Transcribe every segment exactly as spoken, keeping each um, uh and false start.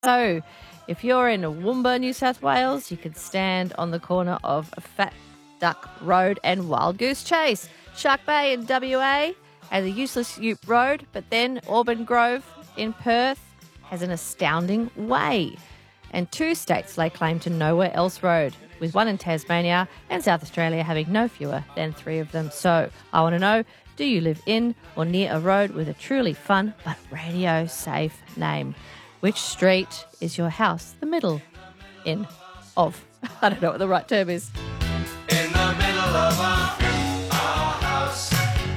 So, if you're in Woomba, New South Wales, you could stand on the corner of Fat Duck Road and Wild Goose Chase. Shark Bay in W A has a useless Ute Road, but then Auburn Grove in Perth has an astounding way. And two states lay claim to Nowhere Else Road, with one in Tasmania and South Australia having no fewer than three of them. So, I want to know, do you live in or near a road with a truly fun but radio-safe name? Which street is your house the middle in of? I don't know what the right term is. In the middle of our, our house.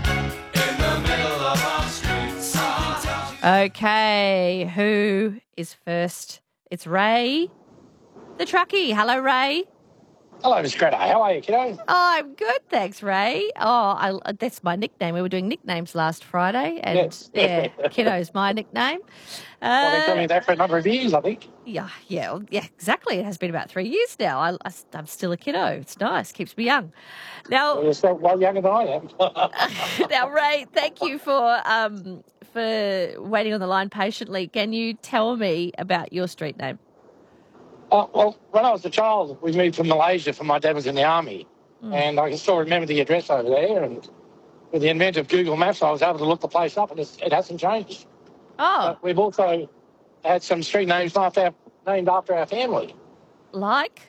In the middle of our streets. Our house. Okay, who is first? It's Ray, the truckie. Hello, Ray. Hello, Miss Greta. How are you, kiddo? Oh, I'm good, thanks, Ray. Oh, I, that's my nickname. We were doing nicknames last Friday, and Yes. yeah, Kiddo's my nickname. Well, they've been Uh, doing that for a number of years, I think. yeah, yeah, well, yeah, exactly. It has been about three years now. I, I, I'm still a kiddo. It's nice, keeps me young. Now, You're still well younger than I am. now, Ray, thank you for um for waiting on the line patiently. Can you tell me about your street name? Uh, well, when I was a child, we moved from Malaysia from my dad was in the army. Mm. And I can still remember the address over there. And with the advent of Google Maps, I was able to look the place up, and it's, it hasn't changed. Oh, But we've also had some street names after our, named after our family. like?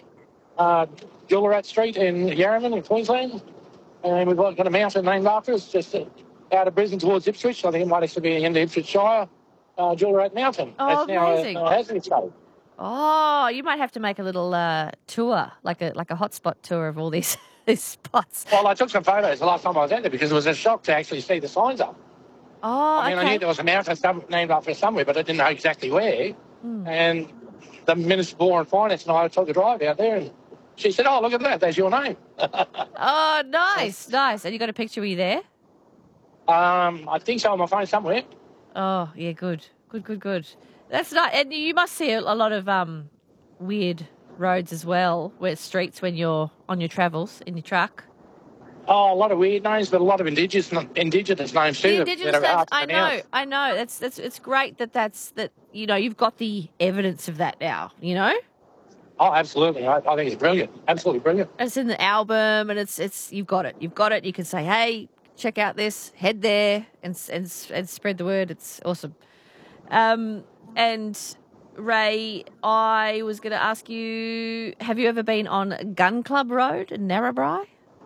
Uh, Jullarat Street in Yarraman in Queensland. And we've got got a mountain named after us just uh, out of Brisbane towards Ipswich. I think it might actually be in the Ipswich Shire, uh, Jullarat Mountain. Oh, That's now amazing. a, a hazard state. Oh, you might have to make a little uh, tour, like a like a hotspot tour of all these these spots. Well, I took some photos the last time I was out there because it was a shock to actually see the signs up. Oh, I mean, I okay. knew there was a mountain some, named after somewhere, but I didn't know exactly where. Mm. And the Minister for Law and Finance and I took a drive out there, and she said, "Oh, look at that, there's your name." Oh, nice, nice. And you got a picture? Were you there? um, I think so on my phone somewhere. Oh, yeah, good, good, good, good. That's nice. And you must see a, a lot of um weird roads as well, where streets when you're on your travels in your truck. Oh, a lot of weird names, but a lot of indigenous indigenous names too. The that- Indigenous that are names, hard to I know, pronounce. I know. That's that's it's great that that's that. You know, you've got the evidence of that now. You know, Oh, absolutely. I, I think it's brilliant. Absolutely brilliant. it's in the album, and it's it's you've got it. You've got it. You can say, hey, check out this. Head there and s- and s- and spread the word. It's awesome. Um, and Ray, I was going to ask you: have you ever been on Gun Club Road in Narrabri?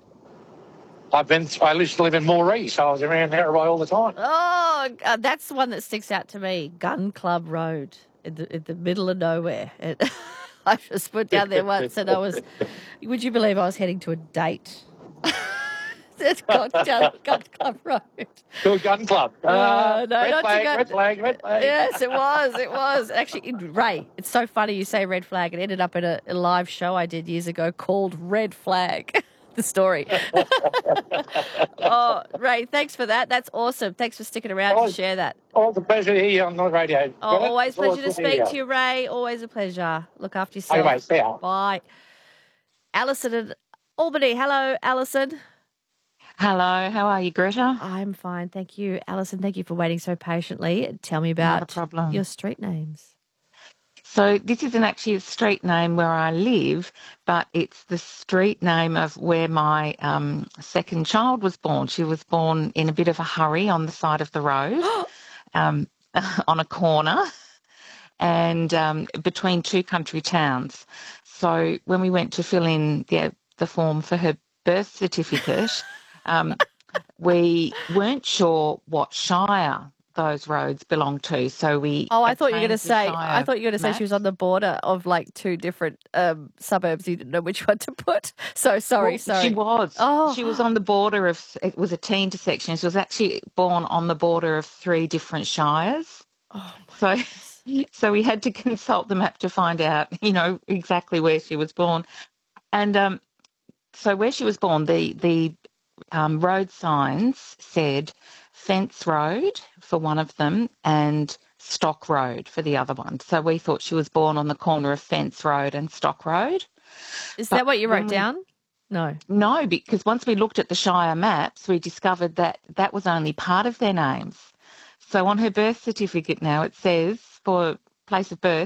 I've been. I used to live in Moree, so I was around Narrabri all the time. Oh, uh, that's the one that sticks out to me. Gun Club Road in the, in the middle of nowhere. It, I just went down there once and I was, would you believe I was heading to a date? It's got Gun, Gun Club Road. To a gun club. Uh, Uh, no, red not to flag, gun- red flag, red flag. Yes, it was. It was. Actually, it- Ray, it's so funny you say red flag. It ended up in a, a live show I did years ago called Red Flag. The story. Oh, Ray, thanks for that. That's awesome. Thanks for sticking around Oh, to share that. Always a pleasure to hear you on the radio. Oh, Got it? always It's pleasure to good speak hear to you, Ray. Always a pleasure. Look after yourself. Anyway, see ya. Bye. Alison in Albany. Hello, Alison. Hello, how are you, Greta? I'm fine, thank you. Alison, thank you for waiting so patiently. Tell me Not a about problem. your street names. So this isn't actually a street name where I live, but it's the street name of where my um, second child was born. She was born in a bit of a hurry on the side of the road, um, on a corner, and um, between two country towns. So when we went to fill in the, the form for her birth certificate, um, we weren't sure what shire those roads belong to. So we Oh, I thought you were going to obtained the say. shire I thought you were going to say she was maps. on the border of like two different um, suburbs. You didn't know which one to put. So sorry, Well, sorry. She was. Oh. She was on the border of, it was a teen intersection. She was actually born on the border of three different shires. Oh, So, so we had to consult the map to find out, you know, exactly where she was born. And um, so where she was born, the, the um, road signs said Fence Road for one of them and Stock Road for the other one. So we thought she was born on the corner of Fence Road and Stock Road. is But that what you when wrote we- down? No. No, because once we looked at the Shire maps, we discovered that that was only part of their names. So on her birth certificate now, it says, for place of birth.